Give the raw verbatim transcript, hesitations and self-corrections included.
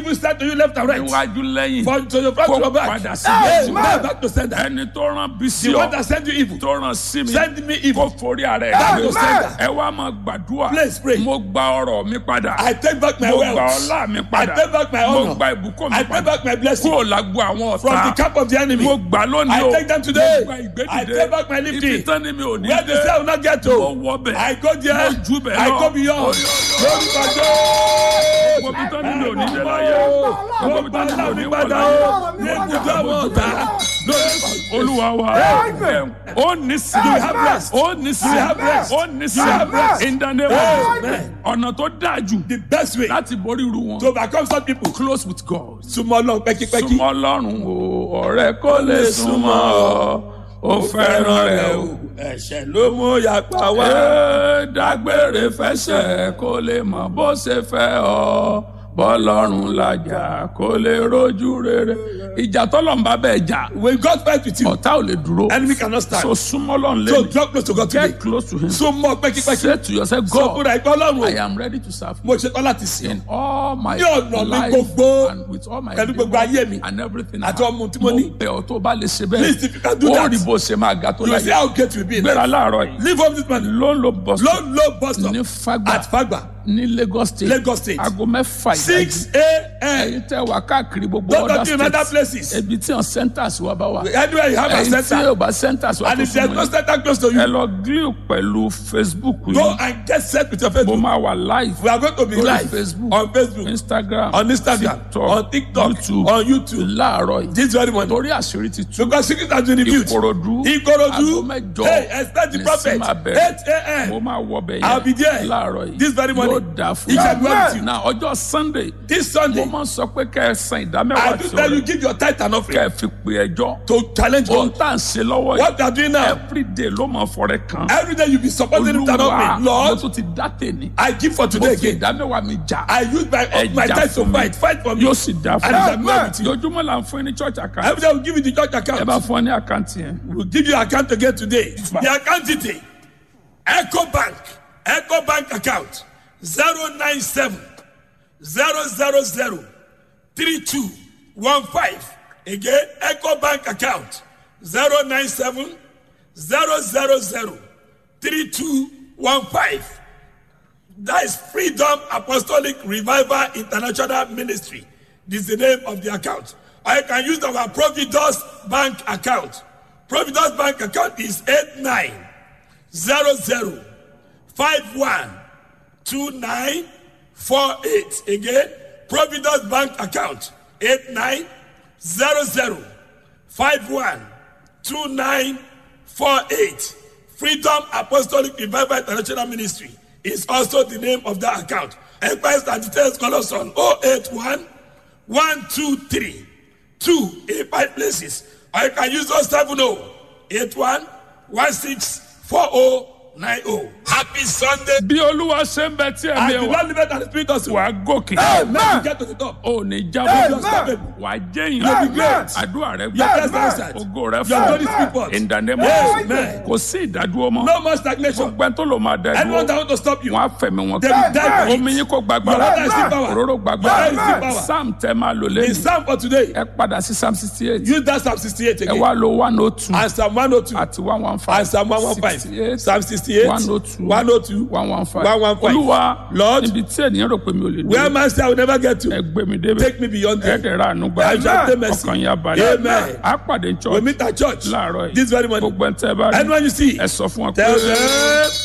evil side to you left and right. níwájú lẹ́yìn For to your front to kó your back. padà sí Hey, Jésù. man, back to sender. ẹni tó rán bí sí The one ọ that sent you evil. tó rán sí mi Send me kó evil. forí ara ẹ̀ Back to gbé. sender. ẹ wá máa gbàdúrà Please pray. mo gba ọrọ̀ mi padà I take back my mo gba wealth. ọlá mi I padà take back my mo honor. gba ìbùkún mi I take padà back my blessing. kúrò lágbo àwọn From the ọ̀tá camp of the enemy. mo gbà lónìí I o take them today. mo gba I ìgbédìde take back my lifting. ibi tán ni mi ò ní Where the dé cell will not get mo to. wọ bẹ̀ I go there. mo jù bẹ̀ I lọ go beyond. Lórúkọ Jésù. mo bí tán ni mi ò ní dé láyé mo bí tán ni mi ò ní wọ láyé Ní ibùdó àwọn ọ̀tá. olúwa wa ó ní sí You have rest. ó ní sí You have rest. ó ní sí You have rest. in the name of Amen. ọ̀nà tó dáa jù The best way láti borí irú wọn to overcome some people. close with God. Súnmọ́ Ọlọ́run pẹ́kípẹ́kí. súnmọ́ Ọlọ́run o ọ̀rẹ́ kó lè súnmọ́ ọ ó fẹ́ràn rẹ̀ o. Ẹ̀ṣẹ̀ ló mú yapa wá. Ẹ dágbére fẹsẹ̀ kó lè mọ bó ṣe fẹ́ ọ bọ́lọ́run làjà kó lè rojú rere. ìjà tọ́lọ́run bá bẹ́ẹ̀ jà When God fight with you, ọ̀tá ò lè dúró. enemy cannot stand. so súnmọ́ Ọlọ́run So lẹ́nu draw close to God today. get close to him. Súnmọ́ pẹ́kípẹ́kí. say to yourself Sọ God fúnra ẹ̀gbọ́n Ọlọ́run I o. am ready to serve you Mo ṣetán láti sìn ọ́. in all my Ní ọ̀nà mi life gbogbo, and with all my pẹ̀lú gbogbo ayé mi, and everything àti ọmọ tí mo ní. bẹ̀ ọ́ tó bá lè ṣe Please, if you can do bẹ́ẹ̀ ó that, rí bó ṣe máa ga tó You see láyé. how great you be. gbéra láàárọ̀ yìí Leave home this man. ló ń lo bus Low, low bus stop. ní Fagba At Fagba. ní Lagos state Lagos State. aago mẹ́fà six ìdájí a.m. ẹ̀yin tẹ́ wà káàkiri gbogbo Don't other go to other states places. ebi tí wọn centers wa bá wà Anywhere you have a ẹ̀yin tí center. yóò bá centers wa And tó if there's fún no mi center close to ẹ you, lọ glue pẹ̀lú Facebook go yìí and get set with your mo Facebook. máa wà live We are going to be lórí live Facebook on Facebook, Instagram on Instagram, TikTok, on TikTok, YouTube on YouTube. láàárọ̀ yìí This very morning. torí àṣírí ti tú Because secret has been revealed. Ìkòròdú Ìkòròdú. aago mẹ́jọ Hey, expect the ní prophet. sí máa bẹ̀rẹ̀. eight a.m. mo máa wọ bẹ̀ I'll be yẹn there. láàárọ̀ yìí This very morning. yóò dáa fún It shall be well with you. na ọjọ́ Sunday This mo Sunday, máa ń sọ pé kẹ́ ẹ san I ìdámẹ́wàá do tí tell you ọ̀rẹ́ give your tithe and kẹ́ offering ẹ fi pe ẹjọ́ to challenge ohun God. tá à ń ṣe lọ́wọ́ yìí What they are doing now, everyday ló máa fọ̀rẹ́ kan every day you be supporting him and olúwa offering. mo Lord, tún ti dá tèmi I give for mo today fi again. ìdámẹ́wàá mi jà I use my Ẹ my jà tithe to fún mi. fight, fight for me. yóò sì dá fún And it's a well with mi you. lójúmọ́ là ń fún yín ní church account Every day we give you the church ẹ bá account. fún ọ ní àkáǹtì yẹn We'll give you account again today. The account detail, Echo Bank, Echo Bank account, zero nine seven zero zero zero three two one five. Again, Echo Bank account, zero nine seven zero zero zero three two one five. That is Freedom Apostolic Revival International Ministry. This is the name of the account. Or you can use our Providence Bank account. Providence Bank account is eight nine zero zero five one two nine four eight. Again, Providence Bank account eight nine zero zero five one two nine four eight. Freedom Apostolic Revival International Ministry is also the name of that account. Enquiries and details call us on oh eight one one two three two in five places. Or you can use oh seven oh eight one one six four oh nine oh. Happy Sunday. bí olúwa ṣe ń bẹ tí And ẹ̀mí the ẹ̀ wà Lord live and the Spirit also. wà á gòkè Amen. You get to the top. ò ní Amen. jábọ́ wà á jẹ́yìn You'll be great. àdúrà rẹ Your gbà blessed answered. ògo rẹ Your fún glory speak forth. in the name of Amen. Jesus kò sí ìdádúró mọ́ No more stagnation. gbogbo ẹni tó lò máa dá Anyone that dúró want to stop you, wọn á fẹ̀mí wọn they will die for omi it. yín kò Your gbàgbára water is still power. òróró Your oil is gbàgbára still power. psalm tẹ máa lò The lẹ́yìn psalm for today, ẹ padà sí psalm sixty eight use that Psalm sixty-eight ẹ again. wá lo one oh two And Psalm one oh two. àti one one five And Psalm one one five. sixty-eight Psalm sixty-eight. one oh two one oh two. one one five one one five. olúwa Lord, níbi tí ènìyàn rò pé mi ò lè where dé man say I will never get to, ẹ gbé mi débẹ̀ take me beyond ẹ there. dẹ̀ ra àánú gbà I shall obtain mercy. ọkàn yà balẹ̀ Amen. á pàdé We church meet at church láàárọ̀ yìí this very morning. gbogbo ẹ̀ ń tẹ́ bá rí Anyone you see, ẹ sọ fún wọn pé. tell them.